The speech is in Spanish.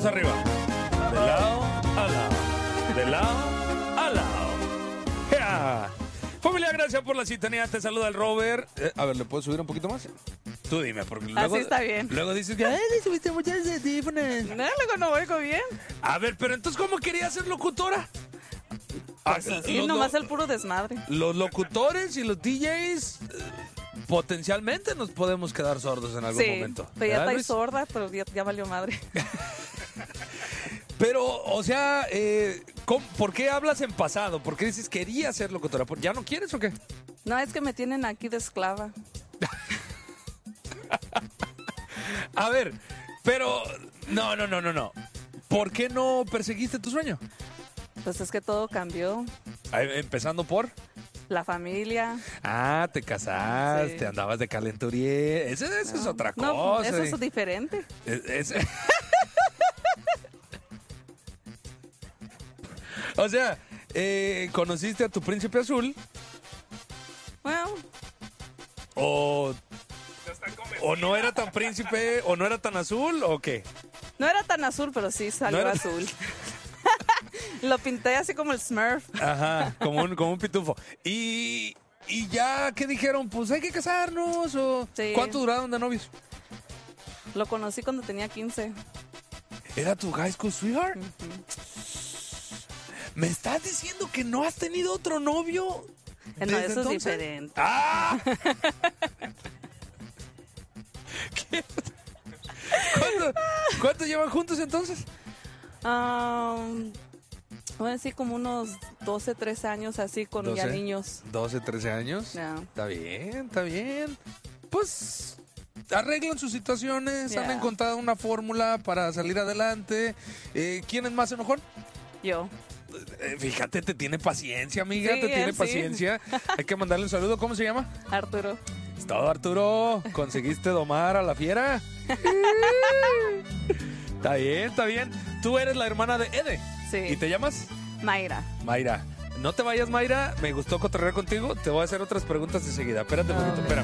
arriba. De lado a lado. De lado a lado. ¡Ja! Familia, gracias por la sintonía. Te saluda el Robert. A ver, ¿le puedo subir un poquito más? Tú dime, porque luego... Así está bien. Luego dices que... ¡Ay, le subiste muchas audífonos! No, luego no oigo bien. A ver, pero entonces, ¿cómo querías ser locutora? Sí, nomás el puro desmadre. Los locutores y los DJs... potencialmente nos podemos quedar sordos en algún momento. Pero ya ¿Verdad, estoy Luis? sorda, pero ya valió madre. Pero, o sea, ¿por qué hablas en pasado? ¿Por qué dices quería ser locutora? ¿Ya no quieres o qué? No, es que me tienen aquí de esclava. A ver, pero... No. ¿Por qué no perseguiste tu sueño? Pues es que todo cambió. Empezando por... La familia. Ah, te casaste, Sí. andabas de calenturier. Eso es otra cosa. No, eso es diferente. O sea, ¿conociste a tu príncipe azul? Bueno, ¿O no era tan príncipe, o no era tan azul, o qué? no era tan azul, pero sí salió No era- azul. Lo pinté así como el Smurf. Ajá, como un pitufo. Y ya, ¿qué dijeron? Pues hay que casarnos, o... Sí. ¿Cuánto duraron de novios? Lo conocí cuando tenía 15. ¿Era tu high school sweetheart? ¿Me estás diciendo que no has tenido otro novio? No, desde eso es entonces? diferente. ¡Ah! ¿Qué? ¿Cuánto llevan juntos entonces? Voy a decir como unos 12, 13 años así con ya 12. niños. 12, 13 años. Ya. Está bien, está bien. Pues arreglan sus situaciones, Ya. han encontrado una fórmula para salir adelante. ¿Quién es más enojón? Yo. Fíjate, te tiene paciencia, amiga, Sí, te tiene él sí. paciencia. Hay que mandarle un saludo. ¿Cómo se llama? Arturo. Es todo, Arturo. ¿Conseguiste domar a la fiera? Está bien, está bien. Tú eres la hermana de Ede. Sí. ¿Y te llamas? Mayra. Mayra. No te vayas, Mayra. Me gustó cotorrear contigo. Te voy a hacer otras preguntas enseguida. Espérate un poquito, espérame.